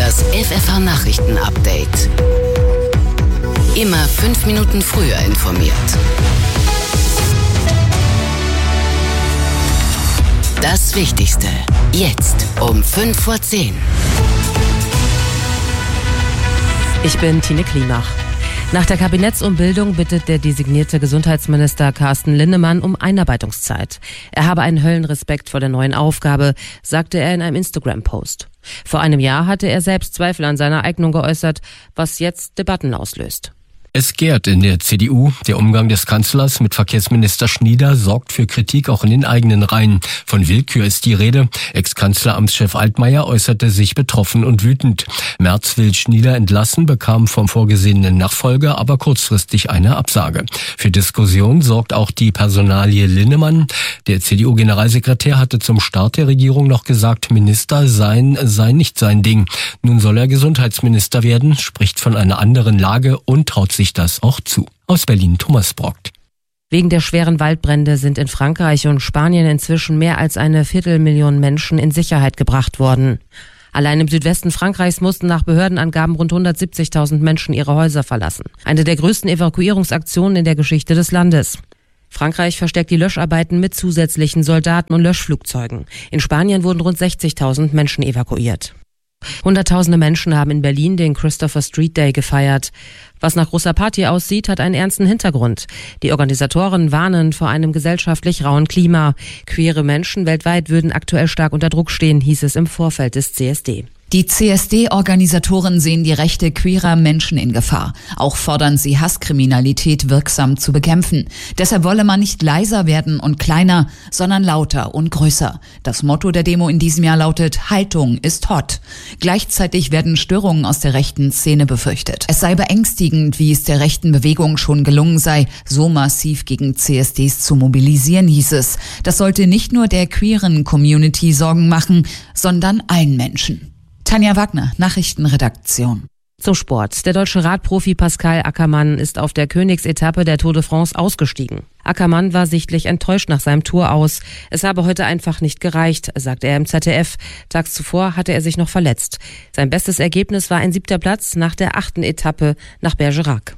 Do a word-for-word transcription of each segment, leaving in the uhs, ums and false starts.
Das F F H-Nachrichten-Update. Immer fünf Minuten früher informiert. Das Wichtigste jetzt um fünf vor zehn. Ich bin Tine Klimach. Nach der Kabinettsumbildung bittet der designierte Gesundheitsminister Carsten Linnemann um Einarbeitungszeit. Er habe einen Höllenrespekt vor der neuen Aufgabe, sagte er in einem Instagram-Post. Vor einem Jahr hatte er selbst Zweifel an seiner Eignung geäußert, was jetzt Debatten auslöst. Es gärt in der C D U. Der Umgang des Kanzlers mit Verkehrsminister Schnieder sorgt für Kritik auch in den eigenen Reihen. Von Willkür ist die Rede. Ex-Kanzleramtschef Altmaier äußerte sich betroffen und wütend. Merz will Schnieder entlassen, bekam vom vorgesehenen Nachfolger aber kurzfristig eine Absage. Für Diskussion sorgt auch die Personalie Linnemann. Der C D U-Generalsekretär hatte zum Start der Regierung noch gesagt, Minister sein sei nicht sein Ding. Nun soll er Gesundheitsminister werden, spricht von einer anderen Lage und traut sich das auch zu. Aus Berlin Thomas Brockt. Wegen der schweren Waldbrände sind in Frankreich und Spanien inzwischen mehr als eine Viertelmillion Menschen in Sicherheit gebracht worden. Allein im Südwesten Frankreichs mussten nach Behördenangaben rund hundertsiebzigtausend Menschen ihre Häuser verlassen. Eine der größten Evakuierungsaktionen in der Geschichte des Landes. Frankreich verstärkt die Löscharbeiten mit zusätzlichen Soldaten und Löschflugzeugen. In Spanien wurden rund sechzigtausend Menschen evakuiert. Hunderttausende Menschen haben in Berlin den Christopher Street Day gefeiert. Was nach großer Party aussieht, hat einen ernsten Hintergrund. Die Organisatoren warnen vor einem gesellschaftlich rauen Klima. Queere Menschen weltweit würden aktuell stark unter Druck stehen, hieß es im Vorfeld des C S D. Die C S D-Organisatoren sehen die Rechte queerer Menschen in Gefahr. Auch fordern sie, Hasskriminalität wirksam zu bekämpfen. Deshalb wolle man nicht leiser werden und kleiner, sondern lauter und größer. Das Motto der Demo in diesem Jahr lautet, Haltung ist hot. Gleichzeitig werden Störungen aus der rechten Szene befürchtet. Es sei beängstigend, wie es der rechten Bewegung schon gelungen sei, so massiv gegen C S Ds zu mobilisieren, hieß es. Das sollte nicht nur der queeren Community Sorgen machen, sondern allen Menschen. Tanja Wagner, Nachrichtenredaktion. Zum Sport. Der deutsche Radprofi Pascal Ackermann ist auf der Königsetappe der Tour de France ausgestiegen. Ackermann war sichtlich enttäuscht nach seinem Tour aus. Es habe heute einfach nicht gereicht, sagte er im Z D F. Tags zuvor hatte er sich noch verletzt. Sein bestes Ergebnis war ein siebter Platz nach der achten Etappe nach Bergerac.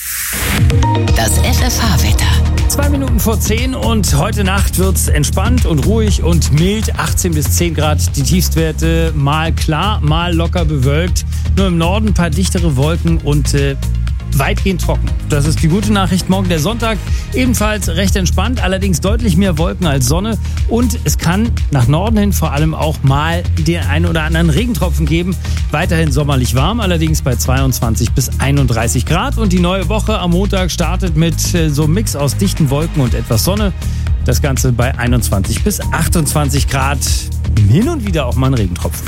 Das F F H-Wetter. Zwei Minuten vor zehn und heute Nacht wird's entspannt und ruhig und mild. achtzehn bis zehn Grad die Tiefstwerte. Mal klar, mal locker bewölkt. Nur im Norden ein paar dichtere Wolken und äh, weitgehend trocken. Das ist die gute Nachricht. Morgen der Sonntag ebenfalls recht entspannt, allerdings deutlich mehr Wolken als Sonne. Und es kann nach Norden hin vor allem auch mal den einen oder anderen Regentropfen geben. Weiterhin sommerlich warm, allerdings bei zweiundzwanzig bis einunddreißig Grad. Und die neue Woche am Montag startet mit äh, so einem Mix aus dichten Wolken und etwas Sonne. Das Ganze bei einundzwanzig bis achtundzwanzig Grad. Hin und wieder auch mal ein Regentropfen.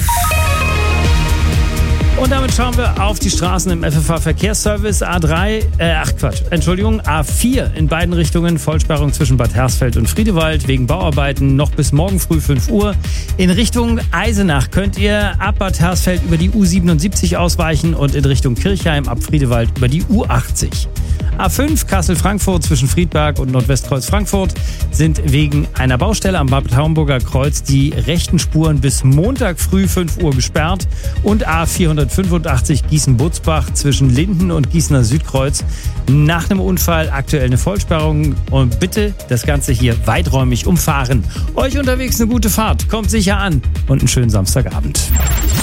Und damit schauen wir auf die Straßen im F F H-Verkehrsservice. A drei, äh, ach Quatsch, Entschuldigung, A vier in beiden Richtungen. Vollsperrung zwischen Bad Hersfeld und Friedewald wegen Bauarbeiten noch bis morgen früh fünf Uhr. In Richtung Eisenach könnt ihr ab Bad Hersfeld über die U siebenundsiebzig ausweichen und in Richtung Kirchheim ab Friedewald über die U achtzig. A fünf Kassel-Frankfurt zwischen Friedberg und Nordwestkreuz Frankfurt sind wegen einer Baustelle am Bad-Homburger Kreuz die rechten Spuren bis Montag früh fünf Uhr gesperrt. Und A vierhundertfünfundachtzig Gießen-Butzbach zwischen Linden und Gießener Südkreuz nach einem Unfall aktuell eine Vollsperrung. Und bitte das Ganze hier weiträumig umfahren. Euch unterwegs eine gute Fahrt, kommt sicher an und einen schönen Samstagabend.